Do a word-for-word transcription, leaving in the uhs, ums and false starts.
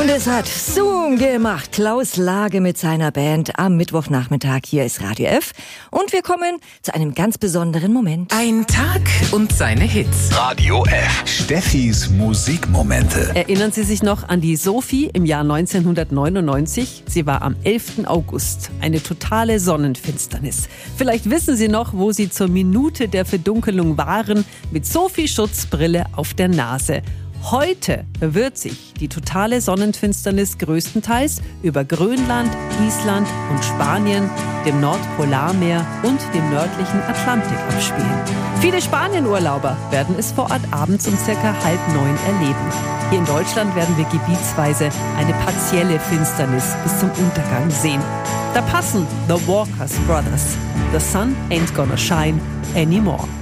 Und es hat Zoom gemacht. Klaus Lage mit seiner Band am Mittwochnachmittag. Hier ist Radio F. Und wir kommen zu einem ganz besonderen Moment. Ein Tag und seine Hits. Radio F. Steffis Musikmomente. Erinnern Sie sich noch an die Sophie im Jahr neunzehnhundertneunundneunzig? Sie war am elften August. Eine totale Sonnenfinsternis. Vielleicht wissen Sie noch, wo Sie zur Minute der Verdunkelung waren, mit Sophie-Schutzbrille auf der Nase. Heute wird sich die totale Sonnenfinsternis größtenteils über Grönland, Island und Spanien, dem Nordpolarmeer und dem nördlichen Atlantik abspielen. Viele Spanienurlauber werden es vor Ort abends um circa halb neun erleben. Hier in Deutschland werden wir gebietsweise eine partielle Finsternis bis zum Untergang sehen. Da passen The Walkers Brothers. The sun ain't gonna shine anymore.